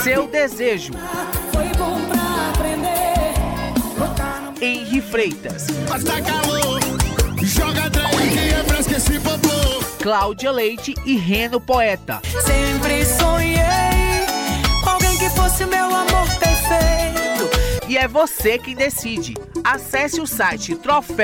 seu desejo. Foi bom pra aprender. Henri Freitas, Mas tá calor, joga trem que é fresco esse popô. Cláudia Leite e Reno Poeta. Sempre sonhei com alguém que fosse meu amor perfeito. E é você quem decide. Acesse o site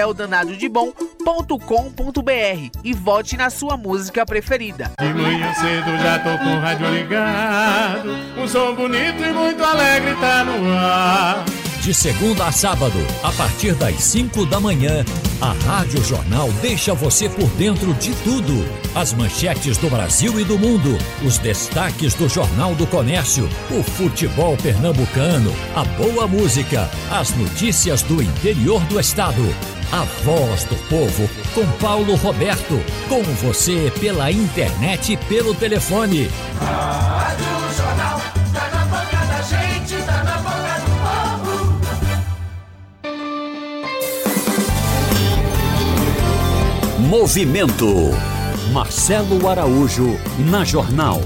troféudanadodebom.com.br e vote na sua música preferida. De manhã cedo já tô com o rádio ligado. Um som bonito e muito alegre tá no ar. De segunda a sábado, a partir das 5 da manhã, a Rádio Jornal deixa você por dentro de tudo. As manchetes do Brasil e do mundo, os destaques do Jornal do Comércio, o futebol pernambucano, a boa música, as notícias do interior do estado. A Voz do Povo, com Paulo Roberto. Com você pela internet e pelo telefone. Rádio Jornal, tá na boca da gente, tá na boca do povo. Movimento. Marcelo Araújo, na Jornal.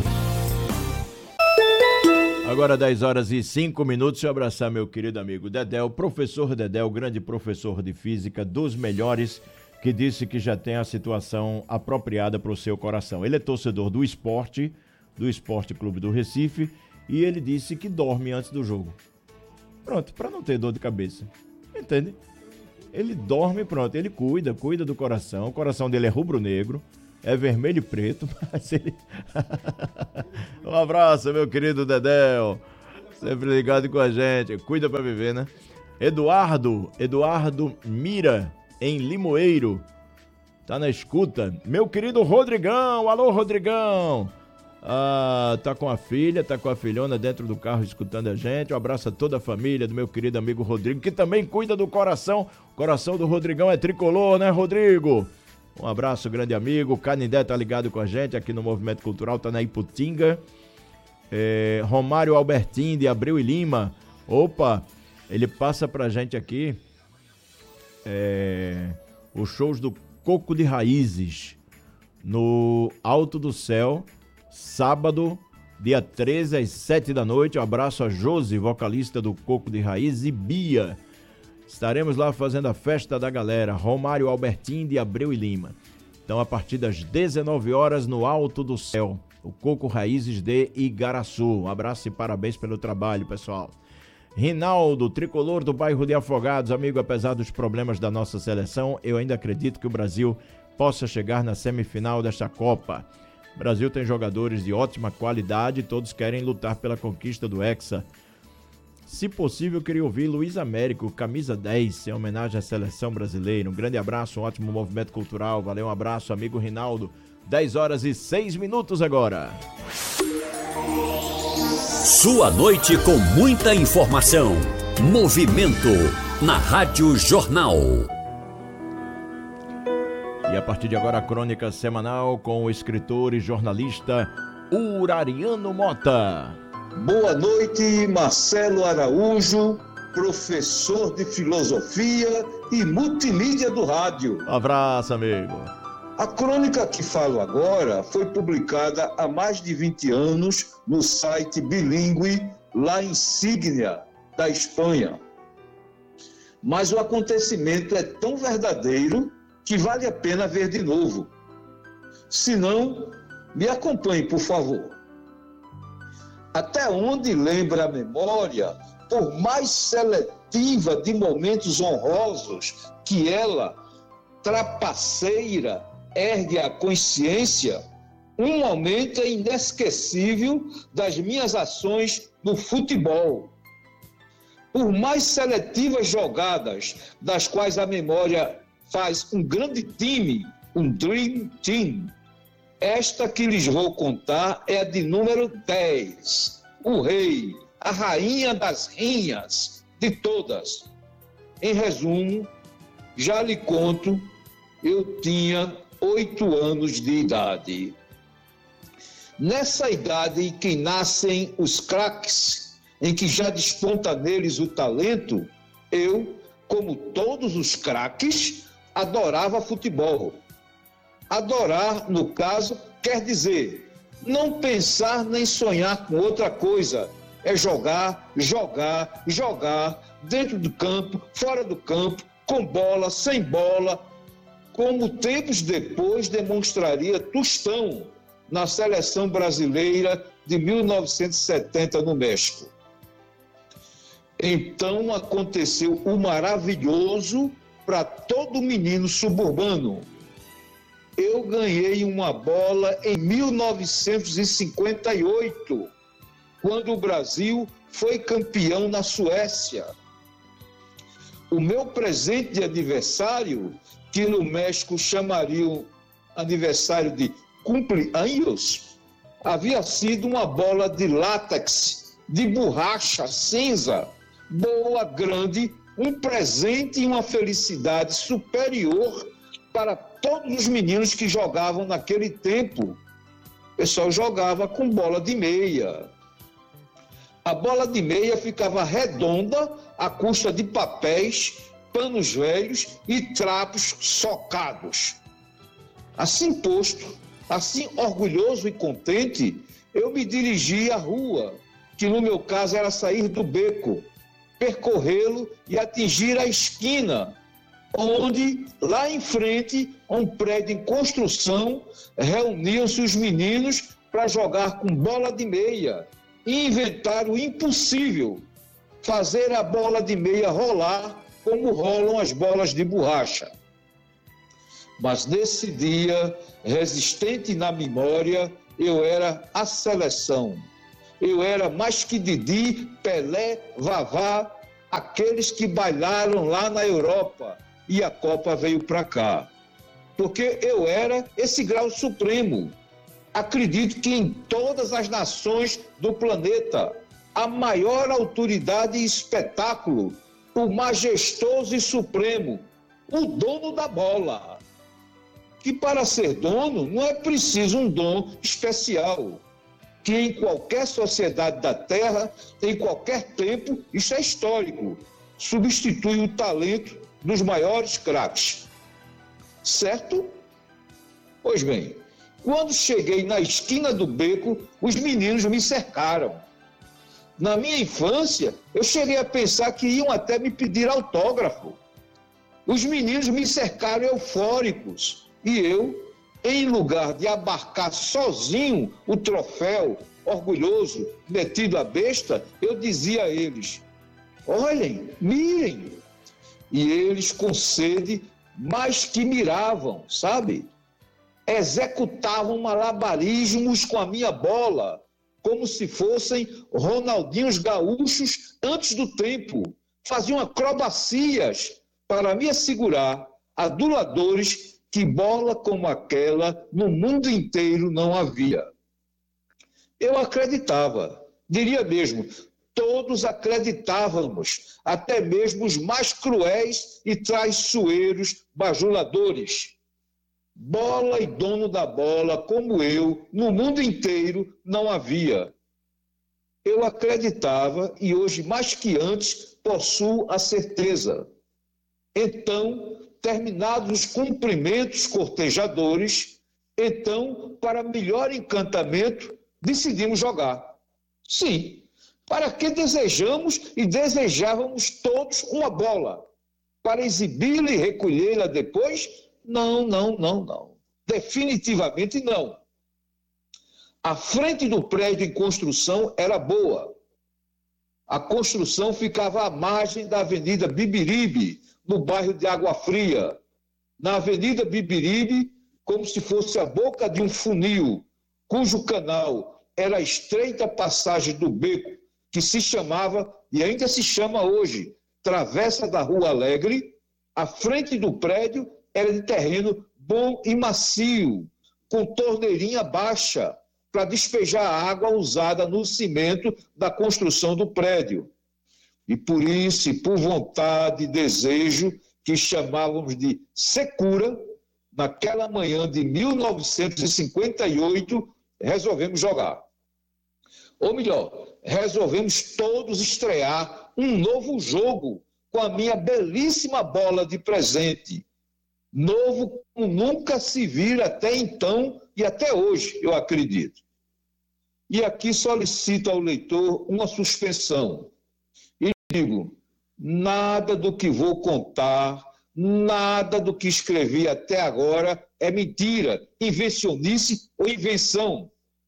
Agora 10h05. Deixa eu abraçar meu querido amigo Dedé, o professor Dedé, o grande professor de física dos melhores, que disse que já tem a situação apropriada para o seu coração. Ele é torcedor do Esporte Clube do Recife, e ele disse que dorme antes do jogo. Pronto, para não ter dor de cabeça. Entende? Ele dorme, pronto, ele cuida do coração. O coração dele é rubro-negro, é vermelho e preto, mas ele... Um abraço, meu querido Dedéu, sempre ligado com a gente, cuida pra viver, né? Eduardo Mira, em Limoeiro, tá na escuta. Meu querido Rodrigão, alô Rodrigão, tá com a filhona dentro do carro escutando a gente. Um abraço a toda a família do meu querido amigo Rodrigo, que também cuida do coração. O coração do Rodrigão é tricolor, né, Rodrigo? Um abraço, grande amigo. O Canindé tá ligado com a gente aqui no Movimento Cultural, tá na Iputinga. Romário Albertin, de Abreu e Lima. Opa, ele passa pra gente aqui os shows do Coco de Raízes no Alto do Céu, sábado, dia 13, às 7 da noite. Um abraço a Josi, vocalista do Coco de Raízes, e Bia. Estaremos lá fazendo a festa da galera. Romário Albertin, de Abreu e Lima. Então, a partir das 19 horas, no Alto do Céu, o Coco Raízes de Igaraçu. Um abraço e parabéns pelo trabalho, pessoal. Rinaldo, tricolor do bairro de Afogados. Amigo, apesar dos problemas da nossa seleção, eu ainda acredito que o Brasil possa chegar na semifinal desta Copa. O Brasil tem jogadores de ótima qualidade e todos querem lutar pela conquista do Hexa. Se possível, eu queria ouvir Luiz Américo, camisa 10, em homenagem à seleção brasileira. Um grande abraço, um ótimo movimento cultural. Valeu, um abraço, amigo Rinaldo. 10h06 agora. Sua noite com muita informação. Movimento na Rádio Jornal. E a partir de agora, a crônica semanal com o escritor e jornalista Urariano Mota. Boa noite, Marcelo Araújo, professor de filosofia e multimídia do rádio. Um abraço, amigo. A crônica que falo agora foi publicada há mais de 20 anos no site bilíngue La Insígnia, da Espanha. Mas o acontecimento é tão verdadeiro que vale a pena ver de novo. Se não, me acompanhe, por favor. Até onde lembra a memória, por mais seletiva de momentos honrosos que ela, trapaceira, ergue a consciência, um momento é inesquecível das minhas ações no futebol. Por mais seletivas jogadas, das quais a memória faz um grande time, um Dream Team, esta que lhes vou contar é a de número 10, o rei, a rainha das rinhas, de todas. Em resumo, já lhe conto, eu tinha 8 anos de idade. Nessa idade em que nascem os craques, em que já desponta neles o talento, eu, como todos os craques, adorava futebol. Adorar, no caso, quer dizer não pensar nem sonhar com outra coisa, é jogar, jogar, jogar, dentro do campo, fora do campo, com bola, sem bola, como tempos depois demonstraria Tostão na seleção brasileira de 1970 no México. Então aconteceu o maravilhoso para todo menino suburbano. Eu ganhei uma bola em 1958, quando o Brasil foi campeão na Suécia. O meu presente de aniversário, que no México chamariam aniversário de cumpleaños, havia sido uma bola de látex, de borracha cinza, boa, grande, um presente e uma felicidade superior para todos os meninos que jogavam naquele tempo. O pessoal jogava com bola de meia. A bola de meia ficava redonda à custa de papéis, panos velhos e trapos socados. Assim posto, assim orgulhoso e contente, eu me dirigi à rua, que no meu caso era sair do beco, percorrê-lo e atingir a esquina, onde, lá em frente, um prédio em construção, reuniam-se os meninos para jogar com bola de meia e inventar o impossível, fazer a bola de meia rolar como rolam as bolas de borracha. Mas nesse dia, resistente na memória, eu era a seleção. Eu era mais que Didi, Pelé, Vavá, aqueles que bailaram lá na Europa e a Copa veio para cá. Porque eu era esse grau supremo. Acredito que em todas as nações do planeta, a maior autoridade e espetáculo, o majestoso e supremo, o dono da bola. Que para ser dono não é preciso um dom especial, que em qualquer sociedade da Terra, em qualquer tempo, isso é histórico, substitui o talento dos maiores craques. Certo? Pois bem, quando cheguei na esquina do beco, os meninos me cercaram. Na minha infância, eu cheguei a pensar que iam até me pedir autógrafo. Os meninos me cercaram eufóricos e eu, em lugar de abarcar sozinho o troféu, orgulhoso, metido à besta, eu dizia a eles: olhem, mirem. E eles, com sede, mais que miravam, sabe? Executavam malabarismos com a minha bola, como se fossem Ronaldinhos gaúchos antes do tempo. Faziam acrobacias para me assegurar, aduladores, que bola como aquela no mundo inteiro não havia. Eu acreditava, diria mesmo, todos acreditávamos, até mesmo os mais cruéis e traiçoeiros bajuladores. Bola e dono da bola, como eu, no mundo inteiro não havia. Eu acreditava e hoje, mais que antes, possuo a certeza. Então, terminados os cumprimentos cortejadores, então, para melhor encantamento, decidimos jogar. Sim, para que desejamos e desejávamos todos uma bola? Para exibi-la e recolhê-la depois? Não. Definitivamente não. A frente do prédio em construção era boa. A construção ficava à margem da Avenida Bibiribe, no bairro de Água Fria. Na Avenida Bibiribe, como se fosse a boca de um funil, cujo canal era a estreita passagem do beco, que se chamava, e ainda se chama hoje, Travessa da Rua Alegre. A frente do prédio era de terreno bom e macio, com torneirinha baixa, para despejar a água usada no cimento da construção do prédio. E por isso, e por vontade e desejo, que chamávamos de secura, naquela manhã de 1958, resolvemos jogar. Ou melhor, resolvemos todos estrear um novo jogo com a minha belíssima bola de presente. Novo como nunca se vira até então e até hoje, eu acredito. E aqui solicito ao leitor uma suspensão. E digo, nada do que vou contar, nada do que escrevi até agora é mentira, invencionice ou invenção.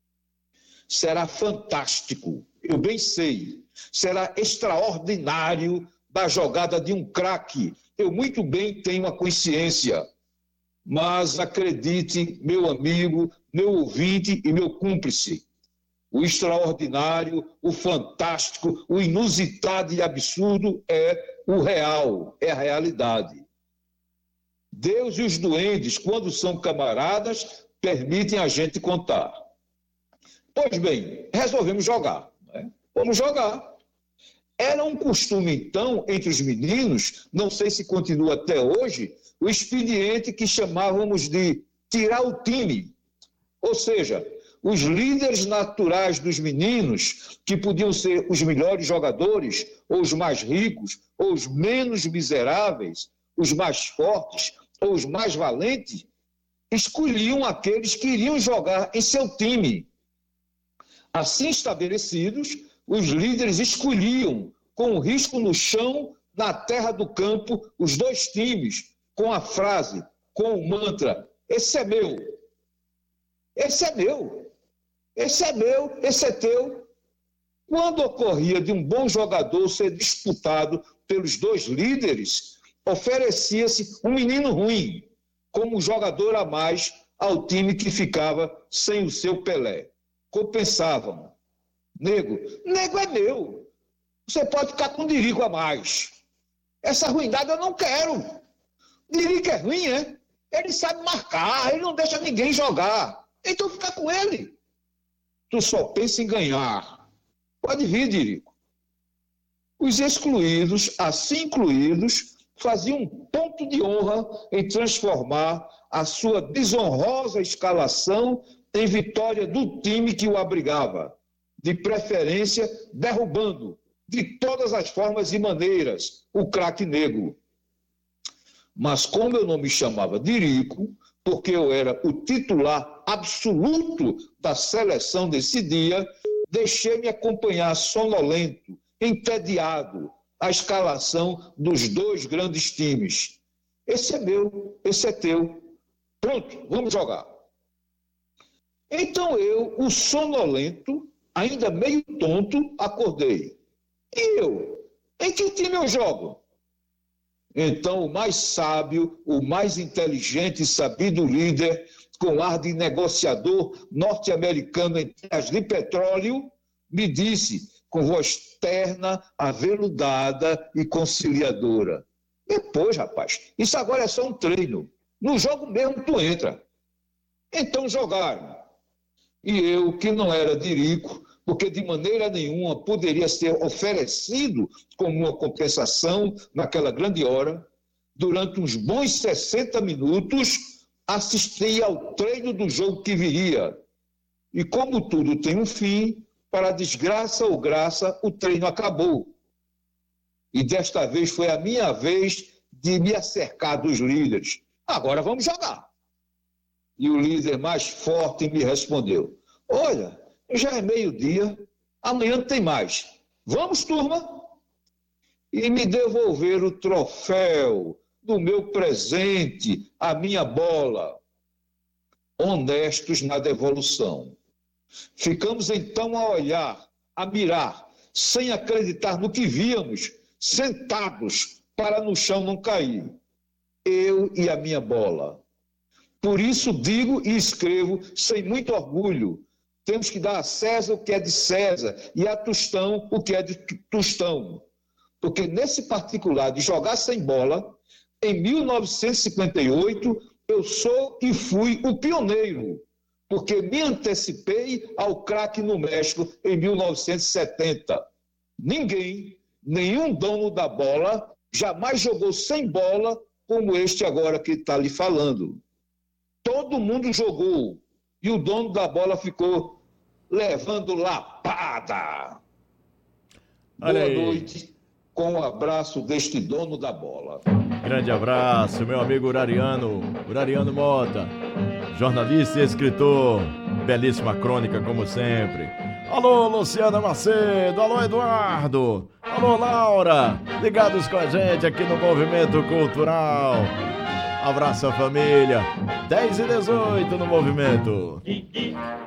Será fantástico, eu bem sei. Será extraordinário da jogada de um craque. Eu muito bem tenho a consciência. Mas acredite, meu amigo, meu ouvinte e meu cúmplice, o extraordinário, o fantástico, o inusitado e absurdo é o real, é a realidade. Deus e os duendes, quando são camaradas, permitem a gente contar. Pois bem, resolvemos jogar. Né? Vamos jogar. Era um costume, então, entre os meninos, não sei se continua até hoje, o expediente que chamávamos de tirar o time. Ou seja, os líderes naturais dos meninos, que podiam ser os melhores jogadores, ou os mais ricos, ou os menos miseráveis, os mais fortes, ou os mais valentes, escolhiam aqueles que iriam jogar em seu time. Assim estabelecidos, os líderes escolhiam, com o risco no chão, na terra do campo, os dois times, com a frase, com o mantra, esse é meu, esse é meu, esse é meu, esse é teu. Quando ocorria de um bom jogador ser disputado pelos dois líderes, oferecia-se um menino ruim, como jogador a mais ao time que ficava sem o seu Pelé. Compensavam. Nego é meu. Você pode ficar com um Dirico a mais. Essa ruindade eu não quero. Dirico é ruim, é? Ele sabe marcar, ele não deixa ninguém jogar. Então fica com ele. Tu só pensa em ganhar. Pode vir, Dirico. Os excluídos, assim incluídos, faziam um ponto de honra em transformar a sua desonrosa escalação em vitória do time que o abrigava, de preferência derrubando, de todas as formas e maneiras, o craque negro. Mas como eu não me chamava Dirico, porque eu era o titular absoluto da seleção desse dia, deixei-me acompanhar sonolento, entediado, a escalação dos dois grandes times. Esse é meu, esse é teu. Pronto, vamos jogar. Então eu, o sonolento, ainda meio tonto, acordei. E eu? Em que time eu jogo? Então o mais sábio, o mais inteligente e sabido líder, com ar de negociador norte-americano em terras de petróleo, me disse, com voz terna, aveludada e conciliadora: depois, rapaz, isso agora é só um treino. No jogo mesmo tu entra. Então jogaram. E eu, que não era Dirico, porque de maneira nenhuma poderia ser oferecido como uma compensação naquela grande hora, durante uns bons 60 minutos, assisti ao treino do jogo que viria. E como tudo tem um fim, para desgraça ou graça, o treino acabou. E desta vez foi a minha vez de me acercar dos líderes. Agora vamos jogar. E o líder mais forte me respondeu: olha, já é meio-dia, amanhã tem mais. Vamos, turma? E me devolver o troféu do meu presente, a minha bola. Honestos na devolução. Ficamos então a olhar, a mirar, sem acreditar no que víamos, sentados, para no chão não cair. Eu e a minha bola. Por isso digo e escrevo sem muito orgulho: temos que dar a César o que é de César e a Tostão o que é de Tostão. Porque nesse particular de jogar sem bola, em 1958, eu sou e fui o pioneiro, porque me antecipei ao craque no México em 1970. Ninguém, nenhum dono da bola, jamais jogou sem bola como este agora que está lhe falando. Todo mundo jogou e o dono da bola ficou levando lapada. Boa noite, com o abraço deste dono da bola. Grande abraço, meu amigo Urariano Mota, jornalista e escritor. Belíssima crônica, como sempre. Alô, Luciana Macedo. Alô, Eduardo. Alô, Laura. Ligados com a gente aqui no Movimento Cultural. Abraço a família. 10h18 no Movimento.